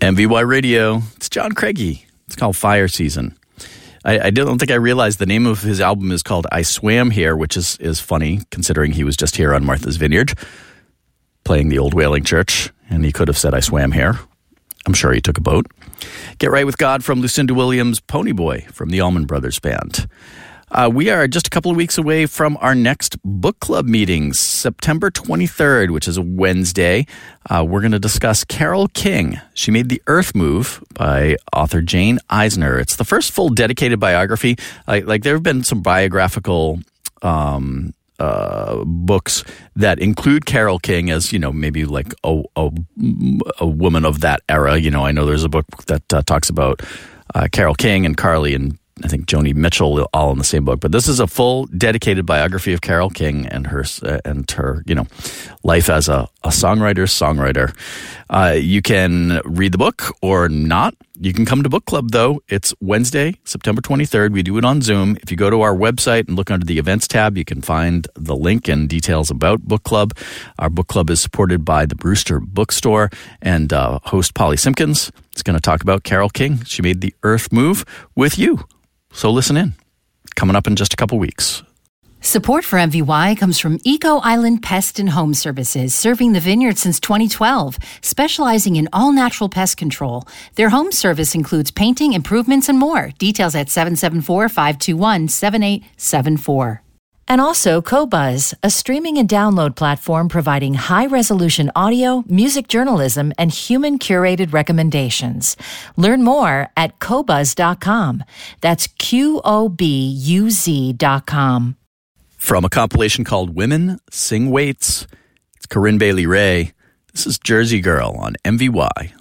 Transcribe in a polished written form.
MVY Radio. It's John Craigie. It's called Fire Season. I don't think I realized the name of his album is called I Swam Here, which is funny considering he was just here on Martha's Vineyard playing the Old Whaling Church, and he could have said I swam here. I'm sure he took a boat. Get Right With God from Lucinda Williams, Pony Boy from the Allman Brothers Band. We are just a couple of weeks away from our next book club meetings, September 23rd, which is a Wednesday. We're going to discuss Carole King. She Made the Earth Move by author Jane Eisner. It's the first full dedicated biography. Like there have been some biographical books that include Carole King as, maybe like a woman of that era. I know there's a book that talks about Carole King and Carly and I think Joni Mitchell all in the same book, but this is a full dedicated biography of Carole King and her life as a songwriter. You can read the book or not. You can come to book club though. It's Wednesday, September 23rd. We do it on Zoom. If you go to our website and look under the events tab, you can find the link and details about book club. Our book club is supported by the Brewster Bookstore and host Polly Simpkins. It's going to talk about Carole King. She made the earth move with you. So listen in. Coming up in just a couple weeks. Support for MVY comes from Eco Island Pest and Home Services, serving the vineyard since 2012, specializing in all-natural pest control. Their home service includes painting, improvements, and more. Details at 774-521-7874. And also Qobuz, a streaming and download platform providing high-resolution audio, music journalism, and human-curated recommendations. Learn more at Qobuz.com. That's Qobuz.com. From a compilation called Women Sing Waits, it's Corinne Bailey Rae. This is Jersey Girl on MVY.